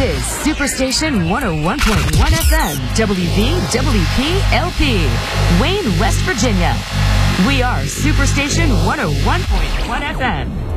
is Superstation 101.1 FM, WVWP-LP, Wayne, West Virginia. We are Superstation 101.1 FM.